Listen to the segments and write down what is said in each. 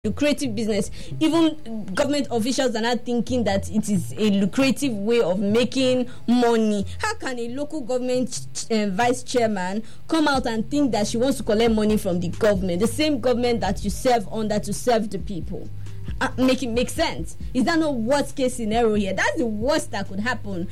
lucrative business. Even government officials are not thinking that it is a lucrative way of making money. How can a local government vice chairman come out and think that she wants to collect money from the government, the same government that you serve under, to serve the people? Make it make sense. Is that not worst case scenario here? That's the worst that could happen.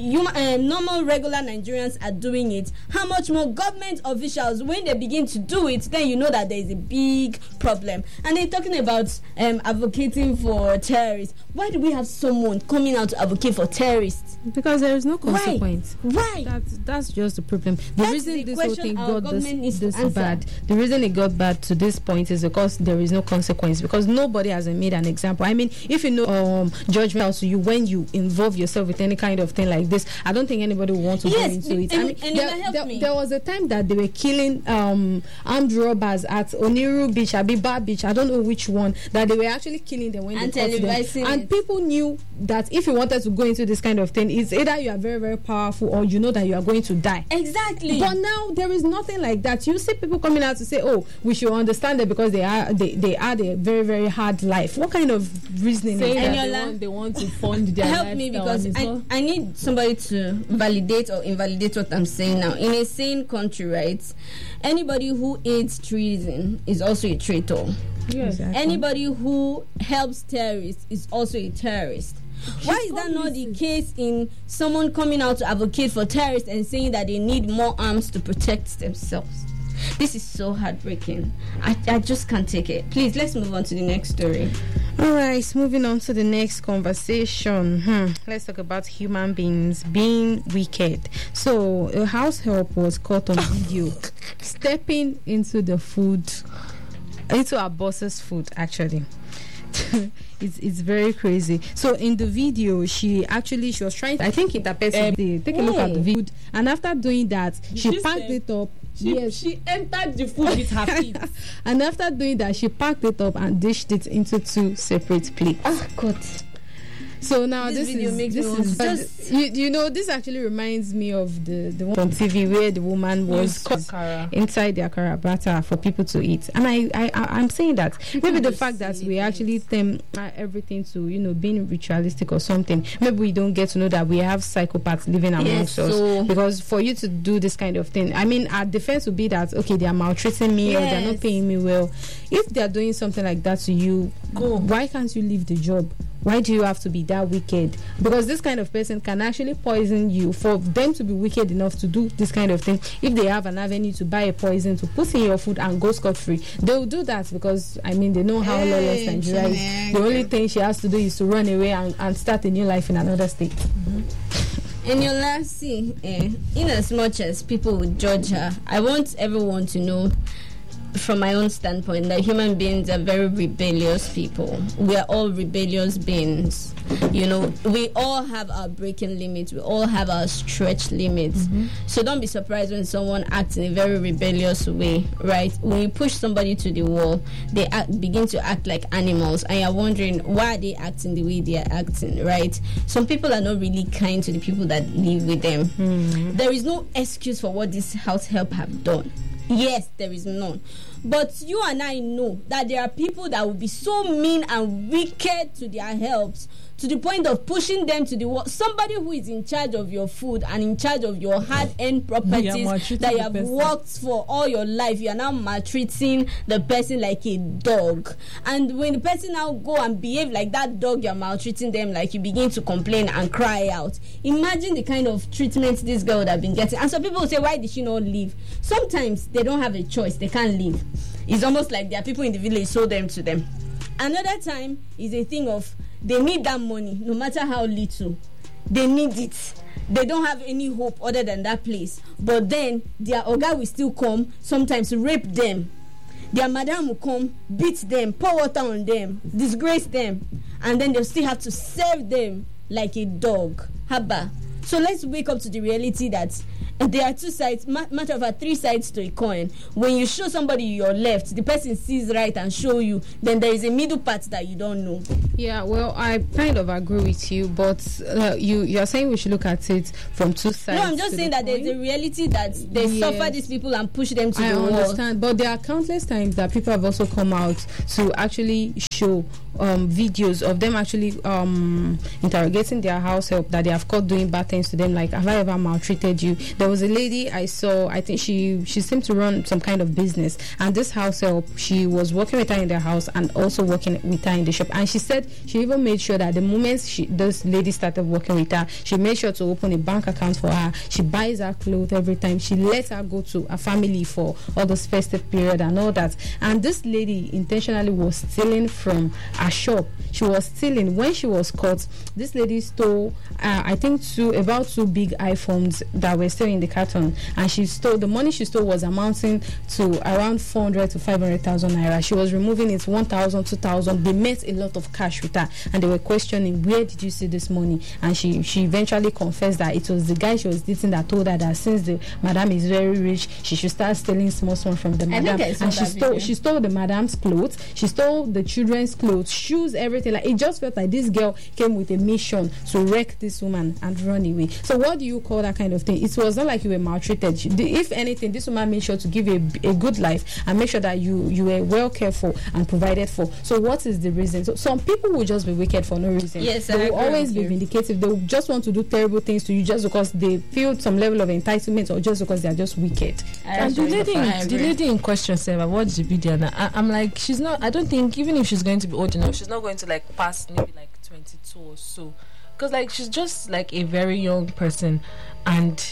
Normal regular Nigerians are doing it. How much more government officials? When they begin to do it, then you know that there is a big problem. And they're talking about advocating for terrorists. Why do we have someone coming out to advocate for terrorists? Because there is no consequence. Why? That's just the problem. The reason this whole thing got this bad, the reason it got bad to this point is because there is no consequence. Because nobody has made an example. I mean, if you know judgment to you when you involve yourself with any kind of thing like this, I don't think anybody will want to go into it. There was a time that they were killing armed robbers at Oniru Beach, Abiba Beach, I don't know which one, that they were actually killing them when they caught them. And people knew that if you wanted to go into this kind of thing, it's either you are very, very powerful or you know that you are going to die. Exactly. But now there is nothing like that. You see people coming out to say, oh, we should understand that because they had a very, very hard life. What kind of reasoning is that? They want to fund their help me, because I need somebody to validate or invalidate what I'm saying now. In a sane country, right, anybody who aids treason is also a traitor. Yes. Exactly. Anybody who helps terrorists is also a terrorist. Why is that not the case in someone coming out to advocate for terrorists and saying that they need more arms to protect themselves? This is so heartbreaking. I just can't take it. Please, let's move on to the next story. All right, moving on to the next conversation. Let's talk about human beings being wicked. So, a house help was caught on video stepping into the food, into our boss's food, actually. It's very crazy. So in the video, she was trying to, I think, interpret take a look at the video, and after doing that, she packed it up. She entered the food with her feet. And after doing that, she packed it up and dished it into 2 separate plates. Oh God. So now this actually reminds me of the one on TV where the woman was inside the akara batter for people to eat. And I'm saying that maybe the fact that we actually them everything to being ritualistic or something, maybe we don't get to know that we have psychopaths living amongst us. Because for you to do this kind of thing, I mean, our defense would be that okay, they are maltreating me or they're not paying me well. If they're doing something like that to you, why can't you leave the job? Why do you have to be that wicked? Because this kind of person can actually poison you. For them to be wicked enough to do this kind of thing, if they have an avenue to buy a poison to put in your food and go scot-free, they will do that because, I mean, they know how lawless Nigeria is. The only thing she has to do is to run away and start a new life in another state. In your last scene, in as much as people would judge her, I want everyone to know, from my own standpoint, that human beings are very rebellious people. We are all rebellious beings. We all have our breaking limits. We all have our stretch limits. So don't be surprised when someone acts in a very rebellious way, right? When you push somebody to the wall, they begin to act like animals, and you're wondering why are they acting the way they are acting, right? Some people are not really kind to the people that live with them. There is no excuse for what this house help have done. Yes, there is none. But you and I know that there are people that will be so mean and wicked to their helps, to the point of pushing them to the wall. Somebody who is in charge of your food and in charge of your hard-earned properties that you have worked for all your life, you are now maltreating the person like a dog. And when the person now go and behave like that dog, you are maltreating them, like you begin to complain and cry out. Imagine the kind of treatment this girl would have been getting. And some people will say, why did she not leave? Sometimes they don't have a choice. They can't leave. It's almost like there are people in the village sold them to them. Another time is a thing of they need that money, no matter how little. They need it. They don't have any hope other than that place. But then their oga will still come, sometimes rape them. Their madam will come, beat them, pour water on them, disgrace them, and then they'll still have to serve them like a dog. Haba. So let's wake up to the reality that And there are two sides, matter of fact, three sides to a coin. When you show somebody your left, the person sees right and show you, then there is a middle part that you don't know. Yeah, well, I kind of agree with you, but you're saying we should look at it from two sides. No, I'm just saying that there's a reality that they suffer these people and push them to the wall. I understand, but there are countless times that people have also come out to actually show videos of them actually interrogating their house help that they have caught doing bad things to them, like, have I ever maltreated you? There was a lady I saw, I think she seemed to run some kind of business, and this house help, she was working with her in their house and also working with her in the shop, and she said she even made sure that the moment this lady started working with her, she made sure to open a bank account for her. She buys her clothes every time. She lets her go to a family for all those festive period and all that. And this lady intentionally was stealing from a shop. She was stealing. When she was caught, this lady stole I think about two big iPhones that were still in the carton, and the money she stole was amounting to around 400 to 500,000 naira. She was removing it 1,000, 2,000. They met a lot of cash with her, and they were questioning, where did you see this money? And she eventually confessed that it was the guy she was dating that told her that since the madam is very rich, she should start stealing small from the madam. And she stole the madam's clothes, she stole the children's clothes, shoes, everything. Like, it just felt like this girl came with a mission to wreck this woman and run away. So what do you call that kind of thing? It was not like you were maltreated. If anything, this woman made sure to give you a good life and make sure that you were well cared for and provided for. So what is the reason? So some people will just be wicked for no reason. Yes, they will always be vindicative. They will just want to do terrible things to you just because they feel some level of entitlement, or just because they are just wicked. And the lady in question said, I watched the video and I'm like, she's not, I don't think, even if she's going to be old enough, she's not going to like pass maybe like 22 or so, because like she's just like a very young person. And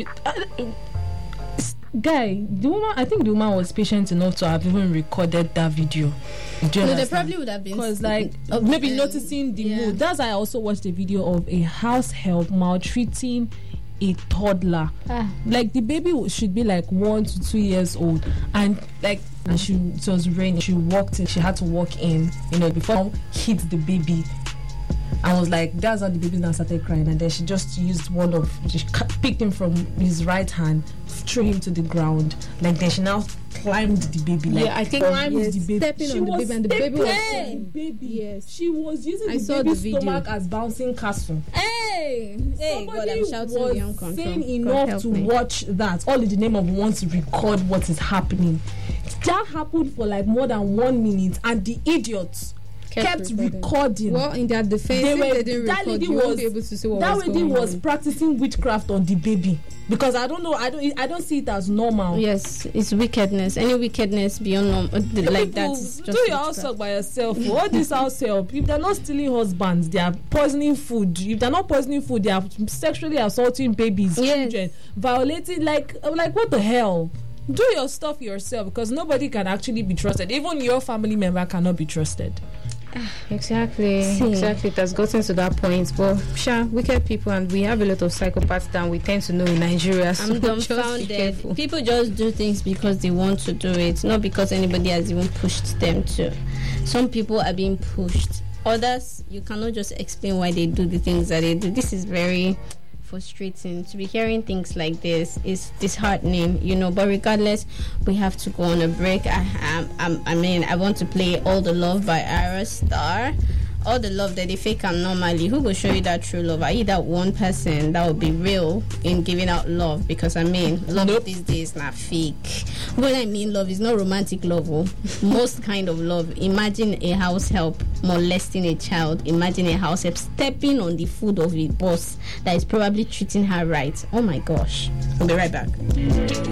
I think the woman was patient enough to have even recorded that video. They probably would have been, because like maybe noticing the mood. That's why I also watched a video of a house help maltreating a toddler. Like the baby should be like 1 to 2 years old, and it was raining. She walked in. She had to walk in, before hit the baby. I was like, that's how the baby now started crying, and then she just used she picked him from his right hand, threw him to the ground. Like then she now climbed the baby. Like, I think the baby. Stepping on the baby, and the baby was baby. Yes, she was using the baby's stomach as bouncing castle. Hey, God, I'm shouting was sane enough to watch that, all in the name of want to record what is happening. That happened for like more than 1 minute, and the idiots kept recording. Well, in their defense, they didn't record, you won't be able to see what was going on. That lady was practicing witchcraft on the baby, because I don't know, I don't see it as normal. Yes, it's wickedness. Any wickedness beyond normal, like that is just do your house help by yourself. All this house help, if they're not stealing husbands, they are poisoning food. If they're not poisoning food, they are sexually assaulting babies, children, violating, like what the hell? Do your stuff yourself, because nobody can actually be trusted. Even your family member cannot be trusted. Exactly. It has gotten to that point. But wicked people, and we have a lot of psychopaths that we tend to know in Nigeria. So I'm dumbfounded. People just do things because they want to do it, not because anybody has even pushed them to. Some people are being pushed. Others, you cannot just explain why they do the things that they do. This is very frustrating. To be hearing things like this is disheartening, but regardless, we have to go on a break. I want to play All the Love by Ira Star. All the love that they fake and normally, who will show you that true love? Are you that one person that will be real in giving out love? Because love these days not fake. When I mean love, is not romantic love. Most kind of love. Imagine a house help molesting a child. Imagine a house help stepping on the foot of a boss that is probably treating her right. Oh my gosh. We'll be right back.